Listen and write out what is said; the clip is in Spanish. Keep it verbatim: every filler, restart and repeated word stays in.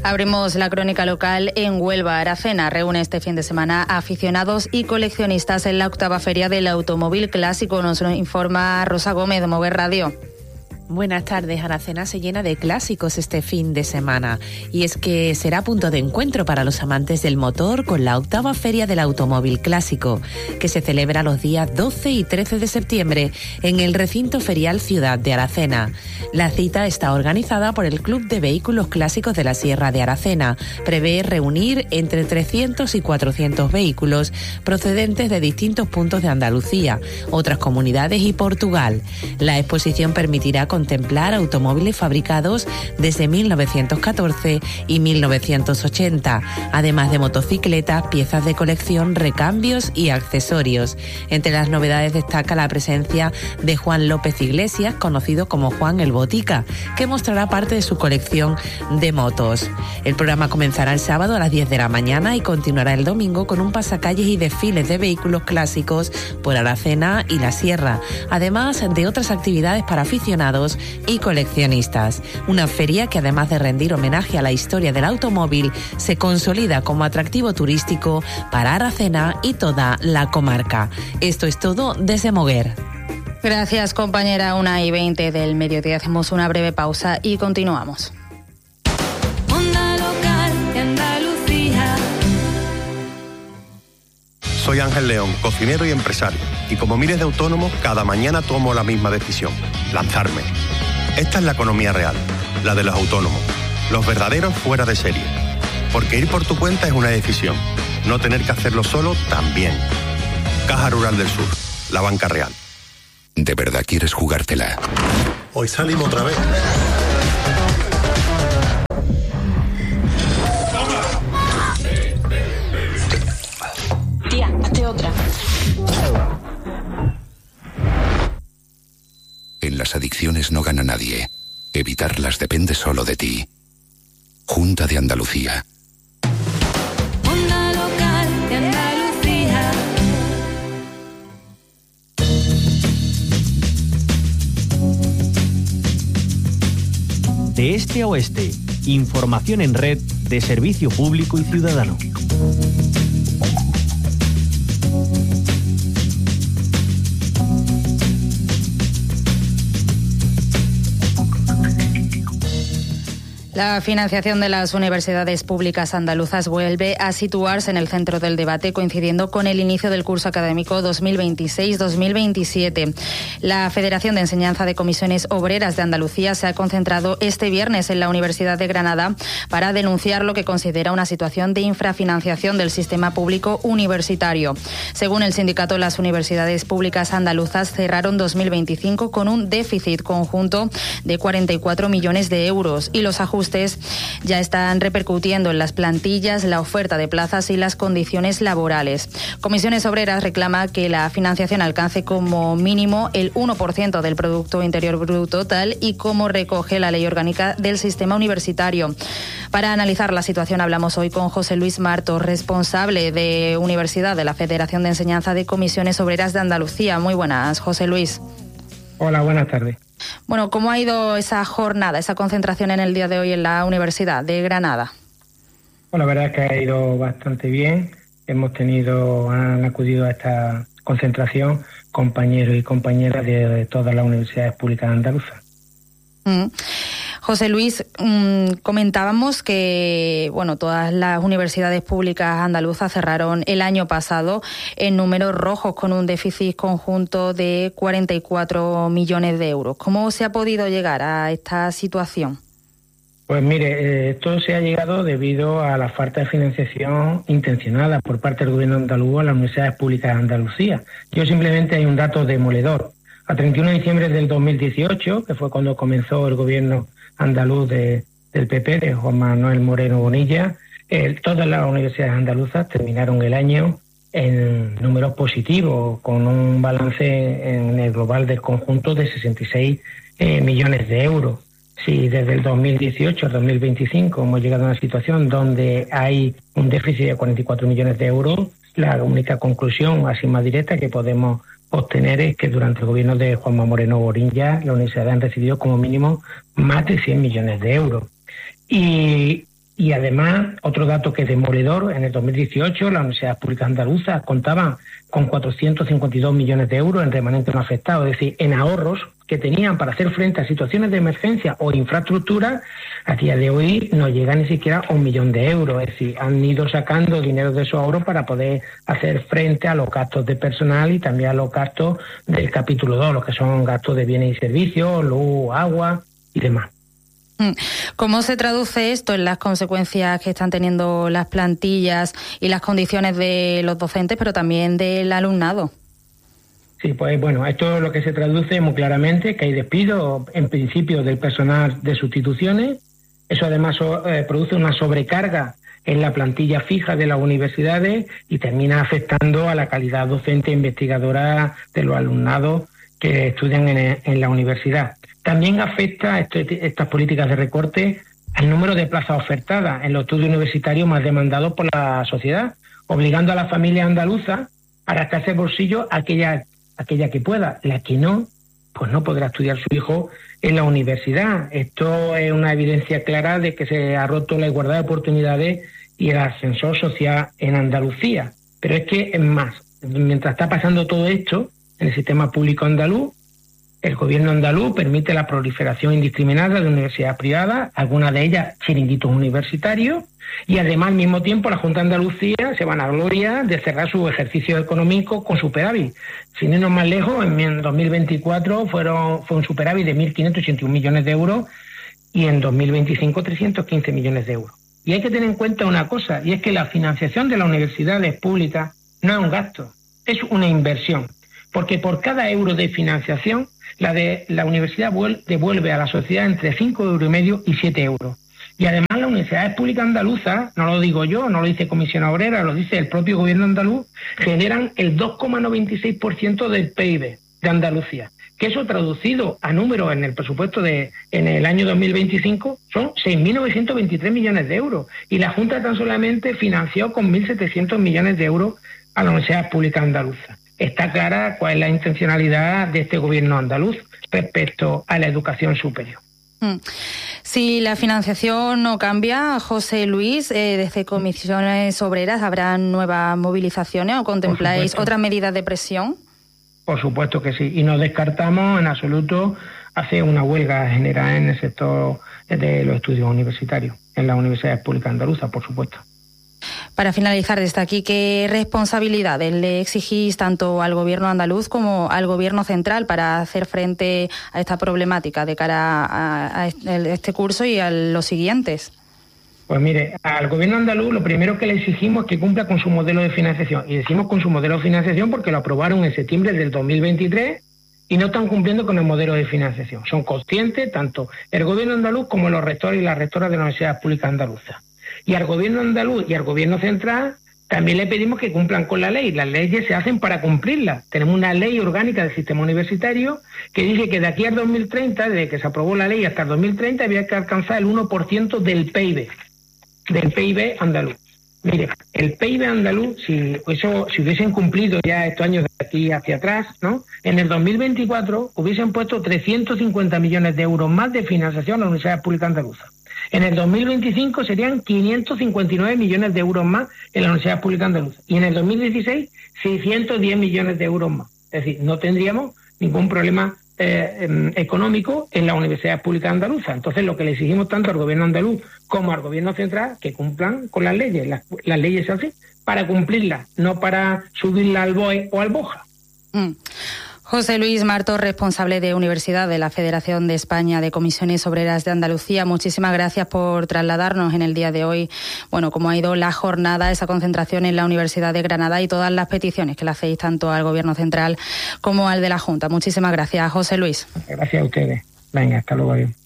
Abrimos la crónica local en Huelva. Aracena reúne este fin de semana a aficionados y coleccionistas en la octava feria del automóvil clásico. Nos lo informa Rosa Gómez de Mover Radio. Buenas tardes. Aracena se llena de clásicos este fin de semana y es que será punto de encuentro para los amantes del motor con la octava Feria del Automóvil Clásico, que se celebra los días doce y trece de septiembre en el recinto ferial Ciudad de Aracena. La cita está organizada por el Club de Vehículos Clásicos de la Sierra de Aracena. Prevé reunir entre trescientos y cuatrocientos vehículos procedentes de distintos puntos de Andalucía, otras comunidades y Portugal. La exposición permitirá contemplar automóviles fabricados desde mil novecientos catorce y mil novecientos ochenta, además de motocicletas, piezas de colección, recambios y accesorios. Entre las novedades destaca la presencia de Juan López Iglesias, conocido como Juan el Botica, que mostrará parte de su colección de motos. El programa comenzará el sábado a las diez de la mañana y continuará el domingo con un pasacalles y desfiles de vehículos clásicos por Aracena y la Sierra, además de otras actividades para aficionados y coleccionistas. Una feria que, además de rendir homenaje a la historia del automóvil, se consolida como atractivo turístico para Aracena y toda la comarca. Esto es todo desde Moguer. Gracias, compañera. Una y veinte del mediodía. Hacemos una breve pausa y continuamos. Onda local de Andalucía. Soy Ángel León, cocinero y empresario, y como miles de autónomos, cada mañana tomo la misma decisión: lanzarme. Esta es la economía real, la de los autónomos, los verdaderos fuera de serie. Porque ir por tu cuenta es una decisión, no tener que hacerlo solo también. Caja Rural del Sur, la banca real. ¿De verdad quieres jugártela? Hoy salimos otra vez. Tía, hazte otra. En las adicciones no gana nadie. Evitarlas depende solo de ti. Junta de Andalucía. Onda local de Andalucía. De este a oeste, información en red de servicio público y ciudadano. La financiación de las universidades públicas andaluzas vuelve a situarse en el centro del debate, coincidiendo con el inicio del curso académico dos mil veintiséis dos mil veintisiete. La Federación de Enseñanza de Comisiones Obreras de Andalucía se ha concentrado este viernes en la Universidad de Granada para denunciar lo que considera una situación de infrafinanciación del sistema público universitario. Según el sindicato, las universidades públicas andaluzas cerraron dos mil veinticinco con un déficit conjunto de cuarenta y cuatro millones de euros y los ajustes ya están repercutiendo en las plantillas, la oferta de plazas y las condiciones laborales. Comisiones Obreras reclama que la financiación alcance como mínimo el uno por ciento del Producto Interior Bruto total y como recoge la Ley Orgánica del Sistema Universitario. Para analizar la situación hablamos hoy con José Luis Marto, responsable de Universidad de la Federación de Enseñanza de Comisiones Obreras de Andalucía. Muy buenas, José Luis. Hola, buenas tardes. Bueno, ¿cómo ha ido esa jornada, esa concentración en el día de hoy en la Universidad de Granada? Bueno, la verdad es que ha ido bastante bien. Hemos tenido, han acudido a esta concentración compañeros y compañeras de, de todas las universidades públicas andaluzas. Mm. José Luis, mmm, comentábamos que bueno, todas las universidades públicas andaluzas cerraron el año pasado en números rojos con un déficit conjunto de cuarenta y cuatro millones de euros. ¿Cómo se ha podido llegar a esta situación? Pues mire, eh, esto se ha llegado debido a la falta de financiación intencionada por parte del gobierno andaluz a las universidades públicas de Andalucía. Yo simplemente hay un dato demoledor. A treinta y uno de diciembre del dos mil dieciocho, que fue cuando comenzó el gobierno andaluz de, del P P, de Juan Manuel Moreno Bonilla, eh, todas las universidades andaluzas terminaron el año en números positivos, con un balance en el global del conjunto de sesenta y seis eh, millones de euros. Si desde el dos mil dieciocho al dos mil veinticinco hemos llegado a una situación donde hay un déficit de cuarenta y cuatro millones de euros, la única conclusión así más directa que podemos obtener es que durante el gobierno de Juanma Moreno Bonilla las universidades han recibido como mínimo más de cien millones de euros. Y Y además, otro dato que es demoledor, en el dos mil dieciocho las universidades públicas andaluzas contaban con cuatrocientos cincuenta y dos millones de euros en remanentes no afectados, es decir, en ahorros que tenían para hacer frente a situaciones de emergencia o infraestructura. A día de hoy no llega ni siquiera a un millón de euros, es decir, han ido sacando dinero de esos ahorros para poder hacer frente a los gastos de personal y también a los gastos del capítulo dos, los que son gastos de bienes y servicios, luz, agua y demás. ¿Cómo se traduce esto en las consecuencias que están teniendo las plantillas y las condiciones de los docentes, pero también del alumnado? Sí, pues bueno, esto es lo que se traduce muy claramente, que hay despidos, en principio, del personal de sustituciones. Eso además eh, produce una sobrecarga en la plantilla fija de las universidades y termina afectando a la calidad docente e investigadora de los alumnados que estudian en, en la universidad. También afecta este, estas políticas de recorte al número de plazas ofertadas en los estudios universitarios más demandados por la sociedad, obligando a las familias andaluzas a rascarse el bolsillo aquella, aquella que pueda. La que no, pues no podrá estudiar su hijo en la universidad. Esto es una evidencia clara de que se ha roto la igualdad de oportunidades y el ascensor social en Andalucía. Pero es que es más, mientras está pasando todo esto en el sistema público andaluz, el gobierno andaluz permite la proliferación indiscriminada de universidades privadas, algunas de ellas chiringuitos universitarios, y además al mismo tiempo la Junta de Andalucía se vanagloria de cerrar sus ejercicios económicos con superávit. Sin irnos más lejos, en dos mil veinticuatro fueron, fue un superávit de mil quinientos ochenta y un millones de euros y en dos mil veinticinco trescientos quince millones de euros. Y hay que tener en cuenta una cosa, y es que la financiación de las universidades públicas no es un gasto, es una inversión, porque por cada euro de financiación la de la universidad devuelve a la sociedad entre cinco euros y medio y siete euros. Y además las universidades públicas andaluzas, no lo digo yo, no lo dice Comisión Obrera, lo dice el propio gobierno andaluz, generan el dos coma noventa y seis por ciento del P I B de Andalucía. Que eso traducido a números en el presupuesto de en el año dos mil veinticinco son seis mil novecientos veintitrés millones de euros. Y la Junta tan solamente financió con mil setecientos millones de euros a las universidades públicas andaluzas. Está clara cuál es la intencionalidad de este gobierno andaluz respecto a la educación superior. Si la financiación no cambia, José Luis, eh, desde Comisiones Obreras, ¿habrá nuevas movilizaciones o contempláis otras medidas de presión? Por supuesto que sí, y no descartamos en absoluto hacer una huelga general en el sector de los estudios universitarios, en las universidades públicas andaluzas, por supuesto. Para finalizar, desde aquí, ¿qué responsabilidades le exigís tanto al gobierno andaluz como al gobierno central para hacer frente a esta problemática de cara a, a este curso y a los siguientes? Pues mire, al gobierno andaluz lo primero que le exigimos es que cumpla con su modelo de financiación. Y decimos con su modelo de financiación porque lo aprobaron en septiembre del dos mil veintitrés y no están cumpliendo con el modelo de financiación. Son conscientes tanto el gobierno andaluz como los rectores y las rectoras de las universidades públicas andaluzas. Y al gobierno andaluz y al gobierno central también le pedimos que cumplan con la ley. Las leyes se hacen para cumplirlas. Tenemos una ley orgánica del sistema universitario que dice que de aquí al dos mil treinta, desde que se aprobó la ley hasta el dos mil treinta, había que alcanzar el uno por ciento del P I B, del P I B andaluz. Mire, el P I B andaluz, si eso si hubiesen cumplido ya estos años de aquí hacia atrás, ¿no? En el dos mil veinticuatro hubiesen puesto trescientos cincuenta millones de euros más de financiación a la Universidad Pública Andaluza. En el dos mil veinticinco serían quinientos cincuenta y nueve millones de euros más en la Universidad Pública Andaluza. Y en el dos mil dieciséis, seiscientos diez millones de euros más. Es decir, no tendríamos ningún problema eh, eh, económico en la Universidad Pública Andaluza. Entonces, lo que le exigimos tanto al gobierno andaluz como al gobierno central, que cumplan con las leyes. Las, las leyes se hacen para cumplirlas, no para subirlas al B O E o al BOJA. Mm. José Luis Martos, responsable de Universidad de la Federación de España de Comisiones Obreras de Andalucía, muchísimas gracias por trasladarnos en el día de hoy, bueno, cómo ha ido la jornada, esa concentración en la Universidad de Granada y todas las peticiones que le hacéis tanto al Gobierno Central como al de la Junta. Muchísimas gracias, José Luis. Gracias a ustedes. Venga, hasta luego.